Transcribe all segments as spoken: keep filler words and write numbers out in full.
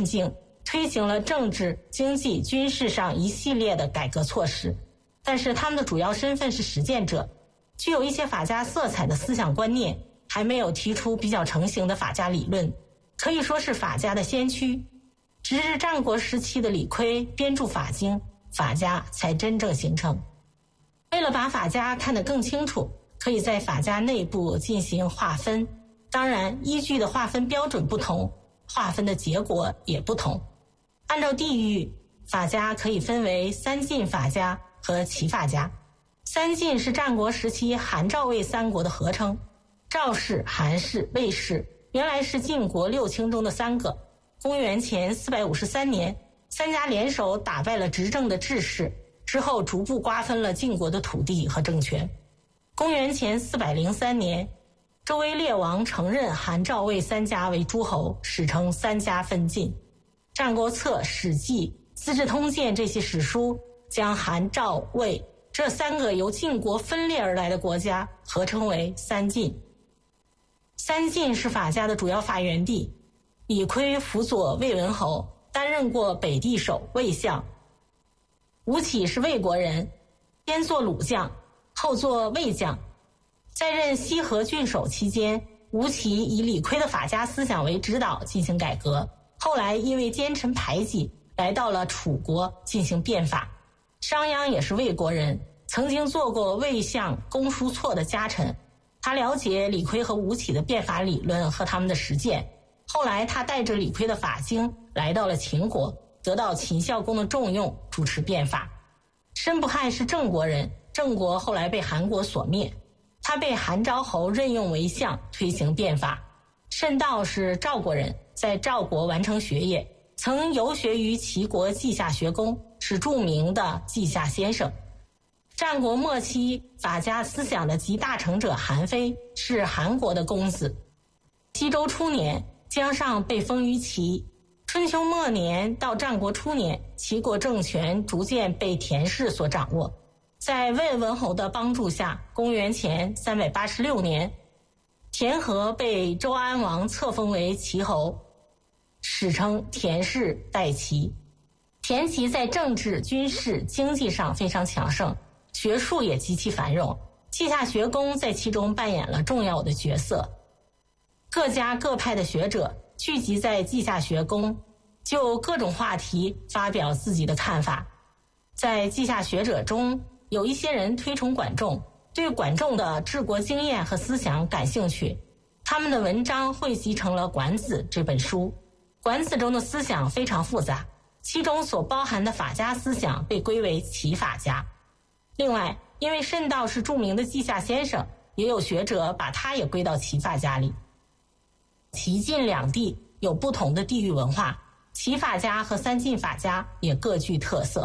顺境，推行了政治、经济、军事上一系列的改革措施，但是他们的主要身份是实践者，具有一些法家色彩的思想观念，还没有提出比较成型的法家理论，可以说是法家的先驱。直至战国时期的李悝编著法经，法家才真正形成。为了把法家看得更清楚，可以在法家内部进行划分，当然依据的划分标准不同，划分的结果也不同。按照地域，法家可以分为三晋法家和齐法家。三晋是战国时期韩赵魏三国的合称，赵氏、韩氏、魏氏原来是晋国六卿中的三个。公元前四百五十三年，三家联手打败了执政的智氏，之后逐步瓜分了晋国的土地和政权。公元前四百零三年，周威烈王承认韩赵魏三家为诸侯，史称三家分晋。战国策、史记、资治通鉴这些史书将韩赵魏这三个由晋国分裂而来的国家合称为三晋。三晋是法家的主要发源地，李悝辅佐魏文侯，担任过北地守、魏相。吴起是魏国人，先做鲁将，后做魏将。在任西河郡守期间，吴起以李悝的法家思想为指导进行改革，后来因为奸臣排挤，来到了楚国进行变法。商鞅也是魏国人，曾经做过魏相公叔痤的家臣，他了解李悝和吴起的变法理论和他们的实践。后来他带着李悝的法经来到了秦国，得到秦孝公的重用，主持变法。申不害是郑国人，郑国后来被韩国所灭，他被韩昭侯任用为相，推行变法。申道是赵国人，在赵国完成学业，曾游学于齐国稷下学宫，是著名的稷下先生。战国末期法家思想的集大成者韩非是韩国的公子。西周初年，姜尚被封于齐。春秋末年到战国初年，齐国政权逐渐被田氏所掌握。在魏文侯的帮助下，公元前三百八十六年，田和被周安王册封为齐侯，史称田氏代齐。田齐在政治、军事、经济上非常强盛，学术也极其繁荣，稷下学宫在其中扮演了重要的角色。各家各派的学者聚集在稷下学宫，就各种话题发表自己的看法。在稷下学者中，有一些人推崇管仲，对管仲的治国经验和思想感兴趣，他们的文章汇集成了《管子》这本书。《管子》中的思想非常复杂，其中所包含的法家思想被归为齐法家。另外，因为申道是著名的稷下先生，也有学者把他也归到齐法家里。齐晋两地有不同的地域文化，齐法家和三晋法家也各具特色。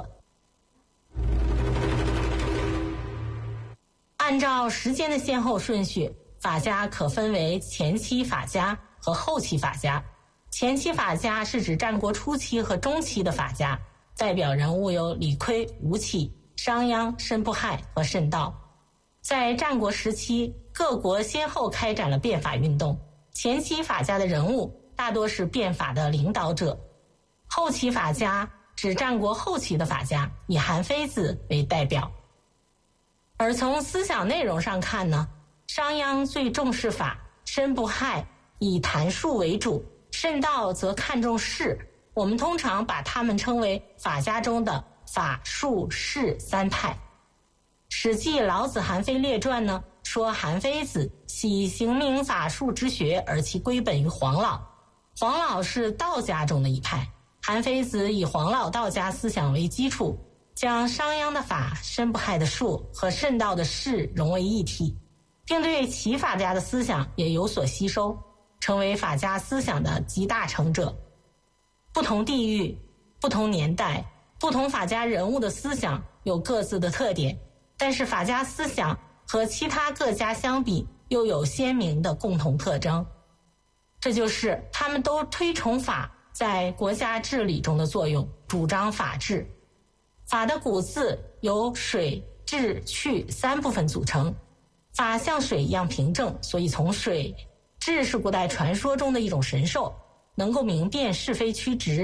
按照时间的先后顺序，法家可分为前期法家和后期法家。前期法家是指战国初期和中期的法家，代表人物有李悝、吴起、商鞅、申不害和申道。在战国时期，各国先后开展了变法运动，前期法家的人物大多是变法的领导者。后期法家指战国后期的法家，以韩非子为代表。而从思想内容上看呢，商鞅最重视法，申不害以谈术为主，申道则看重事。我们通常把他们称为法家中的法术事三派。史记老子韩非列传呢，说韩非子喜行明法术之学，而其归本于黄老。黄老是道家中的一派，韩非子以黄老道家思想为基础，将商鞅的法、申不害的术和申道的事融为一体，并对齐法家的思想也有所吸收，成为法家思想的集大成者。不同地域、不同年代、不同法家人物的思想有各自的特点，但是法家思想和其他各家相比又有鲜明的共同特征，这就是他们都推崇法在国家治理中的作用，主张法治。法的古字由水、治、去三部分组成，法像水一样平正，所以从水。治是古代传说中的一种神兽，能够明辨是非曲直，